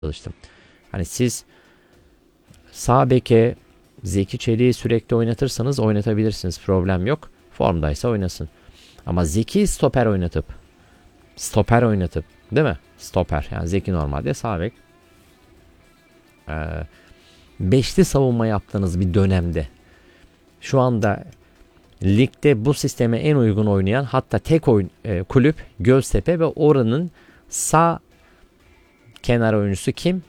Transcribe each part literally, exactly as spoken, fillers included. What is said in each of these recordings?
çalıştım. Hani siz sağ beke Zeki Çelik'i sürekli oynatırsanız oynatabilirsiniz. Problem yok. Formdaysa oynasın. Ama Zeki stoper oynatıp stoper oynatıp değil mi? Stoper. Yani Zeki normalde sağ bek. Ee, beşli savunma yaptığınız bir dönemde şu anda ligde bu sisteme en uygun oynayan hatta tek oyun, e, kulüp Göztepe ve oranın sağ kenar oyuncusu kim?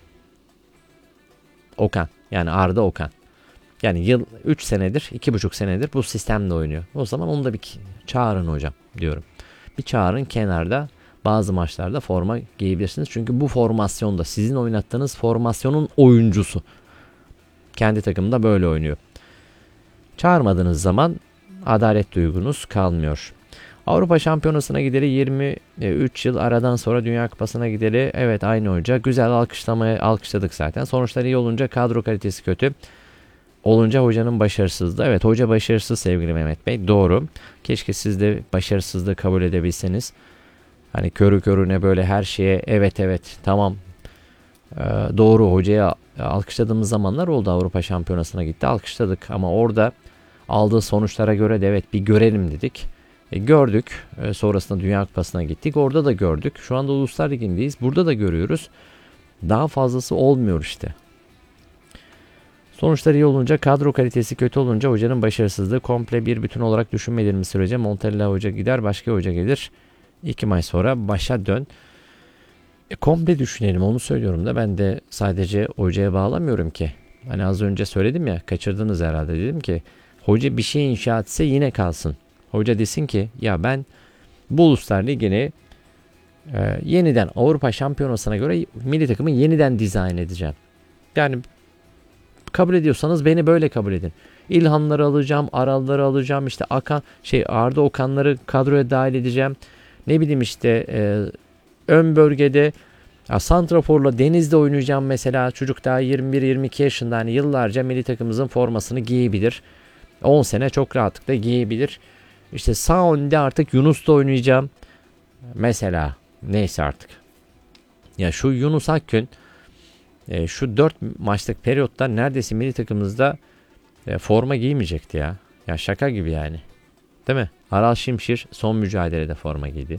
Okan. Yani Arda Okan. Yani yıl üç senedir, iki buçuk senedir bu sistemle oynuyor. O zaman onu da bir çağırın hocam diyorum. Bir çağırın kenarda bazı maçlarda forma giyebilirsiniz. Çünkü bu formasyonda sizin oynattığınız formasyonun oyuncusu. Kendi takımda böyle oynuyor. Çağırmadığınız zaman adalet duygunuz kalmıyor. Avrupa Şampiyonası'na gideri yirmi üç yıl aradan sonra Dünya Kupası'na gideri evet aynı hoca. Güzel alkışlamaya alkışladık zaten. Sonuçları iyi olunca kadro kalitesi kötü. Olunca hocanın başarısızlığı. Evet hoca başarısız sevgili Mehmet Bey. Doğru. Keşke siz de başarısızlığı kabul edebilseniz. Hani körü körüne böyle her şeye evet evet tamam ee, doğru hocaya alkışladığımız zamanlar oldu. Avrupa Şampiyonası'na gitti alkışladık. Ama orada aldığı sonuçlara göre de evet bir görelim dedik. E, gördük. E, sonrasında Dünya Kupası'na gittik. Orada da gördük. Şu anda Uluslar Ligi'ndeyiz. Burada da görüyoruz. Daha fazlası olmuyor işte. Sonuçlar iyi olunca, kadro kalitesi kötü olunca hocanın başarısızlığı komple bir bütün olarak düşünmediğimiz sürece Montella hoca gider, başka hoca gelir. İki maç sonra başa dön. E, komple düşünelim onu söylüyorum da ben de sadece hocaya bağlamıyorum ki. Hani az önce söyledim ya kaçırdınız herhalde dedim ki hoca bir şey inşa etse yine kalsın. Hoca desin ki ya ben bu Uluslar Ligi'ni e, yeniden Avrupa Şampiyonası'na göre milli takımı yeniden dizayn edeceğim. Yani kabul ediyorsanız beni böyle kabul edin. İlhanları alacağım, Aralları alacağım, işte Akan, şey Arda Okanları kadroya dahil edeceğim. Ne bileyim işte e, ön bölgede ya santraforla Deniz'de oynayacağım mesela. Çocuk daha yirmi bir yirmi iki yaşında hani yıllarca milli takımımızın formasını giyebilir. on sene çok rahatlıkla giyebilir. İşte sağ önde artık Yunus'ta oynayacağım. Mesela neyse artık. Ya şu Yunus Akgün e, şu dört maçlık periyotta neredeyse milli takımımızda e, forma giymeyecekti ya. Ya şaka gibi yani. Değil mi? Aral Şimşir son mücadelede forma giydi.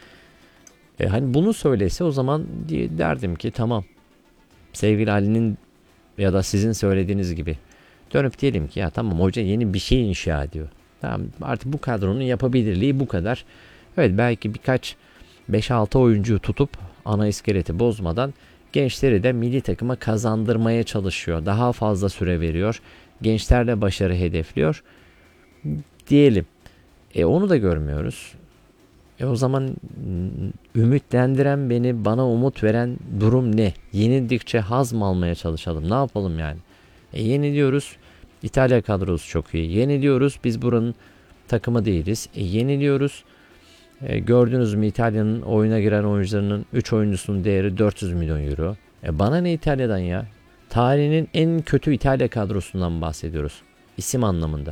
E, hani bunu söylese o zaman diye derdim ki tamam. Sevgili Ali'nin ya da sizin söylediğiniz gibi dönüp diyelim ki ya tamam hoca yeni bir şey inşa ediyor. Tamam artık bu kadronun yapabilirliği bu kadar. Evet belki birkaç beş altı oyuncuyu tutup ana iskeleti bozmadan gençleri de milli takıma kazandırmaya çalışıyor. Daha fazla süre veriyor. Gençlerle başarı hedefliyor. Diyelim. E onu da görmüyoruz. E o zaman ümitlendiren beni, bana umut veren durum ne? Yenildikçe hazm almaya çalışalım. Ne yapalım yani? E yeniliyoruz. İtalya kadrosu çok iyi. Yeniliyoruz. Biz buranın takımı değiliz. E yeniliyoruz. E, gördünüz mü İtalya'nın oyuna giren oyuncularının üç oyuncusunun değeri dört yüz milyon euro. E bana ne İtalya'dan ya? Tarihinin en kötü İtalya kadrosundan bahsediyoruz. İsim anlamında.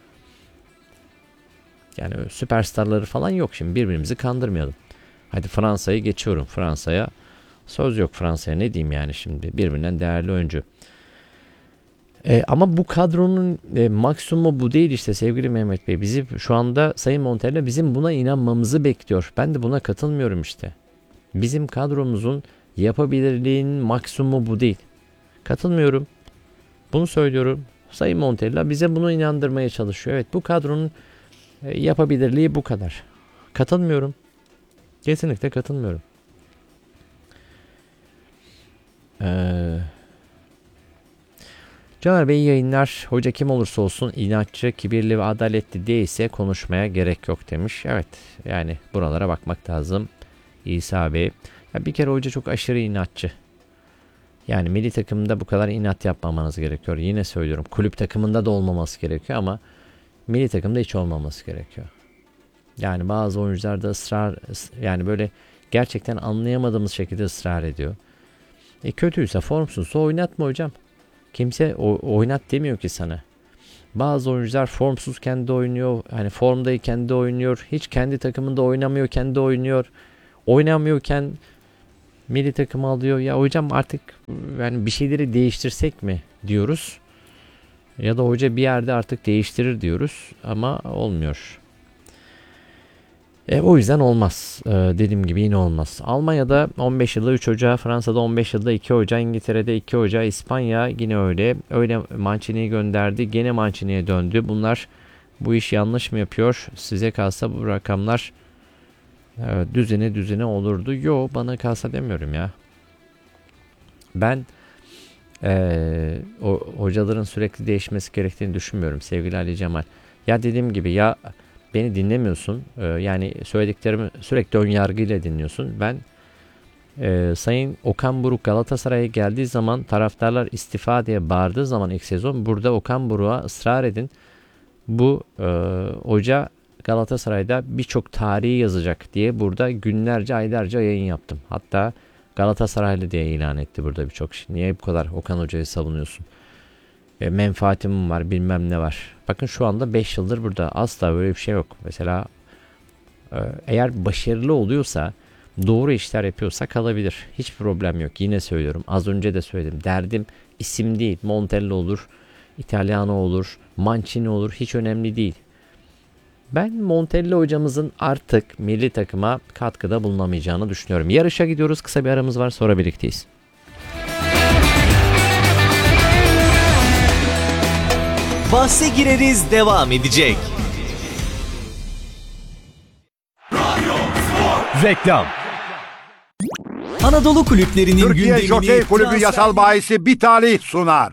Yani süperstarları falan yok şimdi birbirimizi kandırmayalım. Hadi Fransa'yı geçiyorum. Fransa'ya söz yok Fransa'ya ne diyeyim yani şimdi birbirinden değerli oyuncu. E, ama bu kadronun e, maksimumu bu değil işte sevgili Mehmet Bey. Bizi şu anda Sayın Montella bizim buna inanmamızı bekliyor. Ben de buna katılmıyorum işte. Bizim kadromuzun yapabilirliğinin maksimumu bu değil. Katılmıyorum. Bunu söylüyorum. Sayın Montella bize bunu inandırmaya çalışıyor. Evet bu kadronun e, yapabilirliği bu kadar. Katılmıyorum. Kesinlikle katılmıyorum. Eee Caner Bey yayınlar. Hoca kim olursa olsun inatçı, kibirli ve adaletli değilse konuşmaya gerek yok demiş. Evet yani buralara bakmak lazım. İsa Bey. Ya bir kere hoca çok aşırı inatçı. Yani milli takımda bu kadar inat yapmamanız gerekiyor. Yine söylüyorum kulüp takımında da olmaması gerekiyor ama milli takımda hiç olmaması gerekiyor. Yani bazı oyuncular da ısrar yani böyle gerçekten anlayamadığımız şekilde ısrar ediyor. E kötüyse formsuzsa oynatma hocam. Kimse o, oynat demiyor ki sana. Bazı oyuncular formsuzken de oynuyor. Hani formdayken de oynuyor. Hiç kendi takımında oynamıyorken de oynuyor. Oynamıyorken Milli takım alıyor. Ya hocam artık yani bir şeyleri değiştirsek mi diyoruz. Ya da hoca bir yerde artık değiştirir diyoruz ama olmuyor. E, o yüzden olmaz. E, dediğim gibi yine olmaz. Almanya'da on beş yılda üç hoca, Fransa'da on beş yılda iki hoca, İngiltere'de iki hoca, İspanya yine öyle. Öyle Mancini'yi gönderdi. Gene Mancini'ye döndü. Bunlar bu iş yanlış mı yapıyor? Size kalsa bu rakamlar e, düzene düzene olurdu. Yo, bana kalsa demiyorum ya. Ben e, o hocaların sürekli değişmesi gerektiğini düşünmüyorum sevgili Ali Cemal. Ya dediğim gibi ya beni dinlemiyorsun. Ee, yani söylediklerimi sürekli ön yargıyla dinliyorsun. Ben e, Sayın Okan Buruk Galatasaray'a geldiği zaman taraftarlar istifa diye bağırdığı zaman ilk sezon burada Okan Buruk'a ısrar edin. Bu e, hoca Galatasaray'da birçok tarihi yazacak diye burada günlerce aylarca yayın yaptım. Hatta Galatasaraylı diye ilan etti burada birçok şey. Niye bu kadar Okan Hoca'yı savunuyorsun? E, menfaatim var bilmem ne var. Bakın şu anda beş yıldır burada asla böyle bir şey yok. Mesela e, eğer başarılı oluyorsa doğru işler yapıyorsa kalabilir. Hiç problem yok. Yine söylüyorum. Az önce de söyledim. Derdim isim değil. Montella olur. Italiano olur. Mancini olur. Hiç önemli değil. Ben Montella hocamızın artık milli takıma katkıda bulunamayacağını düşünüyorum. Yarışa gidiyoruz. Kısa bir aramız var. Sonra birlikteyiz. Bahse gireriz devam edecek. Reklam. Anadolu kulüplerinin Türkiye gündemini Jokey Kulübü transfer... yasal bahisi Bitali sunar.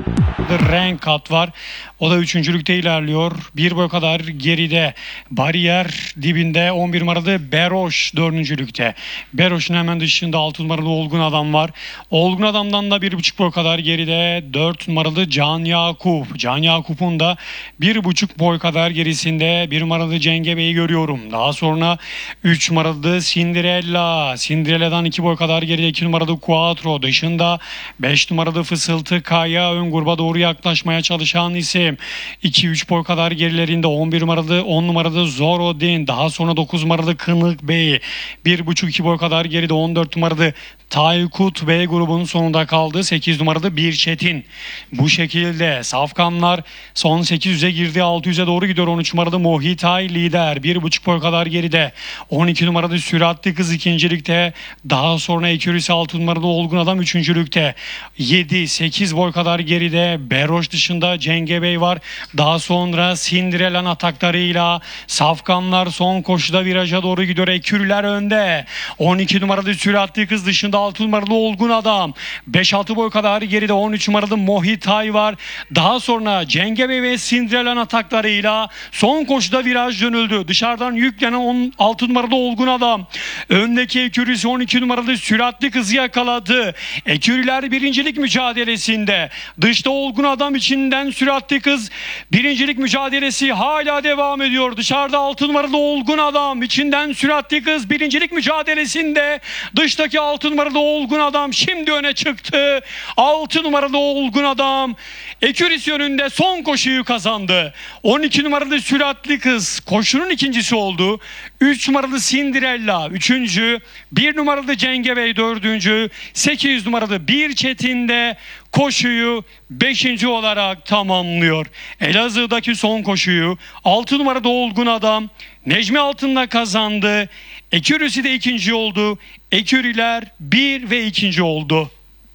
Renkat var. O da üçüncülükte ilerliyor. Bir boy kadar geride. Bariyer dibinde on bir numaralı Beroş dördüncülükte. Beroş'un hemen dışında altı numaralı Olgun Adam var. Olgun Adam'dan da bir buçuk boy kadar geride dört numaralı Can Yakup. Can Yakup'un da bir buçuk boy kadar gerisinde bir numaralı Cengebe'yi görüyorum. Daha sonra üç numaralı Cinderella. Cinderella'dan iki boy kadar geride iki numaralı Quattro. Dışında beş numaralı Fısıltı Kaya ön gruba doğru yaklaşmaya çalışan isim. iki üç boy kadar gerilerinde on bir numaralı on numaralı Zorodin. Daha sonra dokuz numaralı Kınık Bey. bir buçuk iki boy kadar geride on dört numaralı Taykut B grubunun sonunda kaldı. sekiz numaralı Bir Çetin. Bu şekilde safkanlar son sekiz yüze girdi. altı yüze doğru gidiyor. on üç numaralı Mohitay lider. bir buçuk boy kadar geride. on iki numaralı Süratli Kız ikincilikte. Daha sonra Ekürisi altı numaralı Olgun Adam üçüncülükte. yedi sekiz boy kadar geride. Beroş dışında Cengebey var. Daha sonra Cinderella'nın ataklarıyla safkanlar son koşuda viraja doğru gidiyor. Ekürüler önde. on iki numaralı Süratli Kız dışında altı numaralı Olgun Adam. beş altı boy kadar geride on üç numaralı Mohitay var. Daha sonra Cengebey ve Cinderella'nın ataklarıyla son koşuda viraj dönüldü. Dışarıdan yüklenen on altı numaralı Olgun Adam. Öndeki Ekürisi on iki numaralı Süratli Kız'ı yakaladı. Ekürüler birincilik mücadelesinde. Dışta Olgun Adam içinden Süratli Kız. Birincilik mücadelesi hala devam ediyor. Dışarıda altı numaralı Olgun Adam. İçinden Süratli Kız birincilik mücadelesinde. Dıştaki altı numaralı Olgun Adam şimdi öne çıktı. altı numaralı Olgun Adam Ekürisi önünde son koşuyu kazandı. on iki numaralı Süratli Kız koşunun ikincisi oldu. üç numaralı Cinderella üçüncü. bir numaralı Cengebey dördüncü. sekiz numaralı Bir Çetin de koşuyu beşinci olarak tamamlıyor. Elazığ'daki son koşuyu altı numarada Olgun Adam Necmi Altın'la kazandı. Ekürisi de ikinci oldu. Eküriler bir ve ikinci oldu.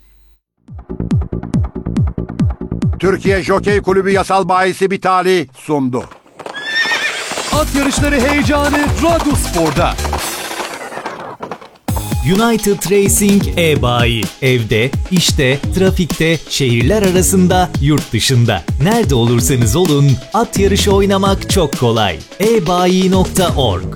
Türkiye Jokey Kulübü yasal bahisi Bitali sundu. At yarışları heyecanı Radyospor'da. United Racing e-bayi. Evde, işte, trafikte, şehirler arasında, yurt dışında. Nerede olursanız olun, at yarışı oynamak çok kolay. e bayi nokta org.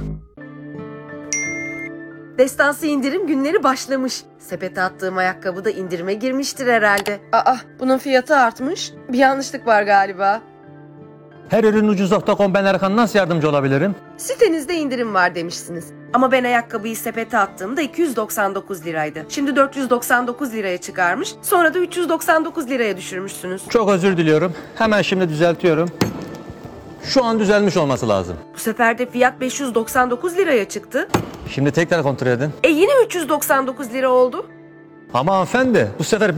Destansı indirim günleri başlamış. Sepete attığım ayakkabı da indirime girmiştir herhalde. Aa, bunun fiyatı artmış. Bir yanlışlık var galiba. Her ürün ucuz nokta com, ben Erkan, nasıl yardımcı olabilirim? Sitenizde indirim var demişsiniz. Ama ben ayakkabıyı sepete attığımda iki yüz doksan dokuz liraydı. Şimdi dört yüz doksan dokuz liraya çıkarmış. Sonra da üç yüz doksan dokuz liraya düşürmüşsünüz. Çok özür diliyorum. Hemen şimdi düzeltiyorum. Şu an düzelmiş olması lazım. Bu sefer de fiyat beş yüz doksan dokuz liraya çıktı. Şimdi tekrar kontrol edin. E yine üç yüz doksan dokuz lira oldu. Ama hanımefendi bu sefer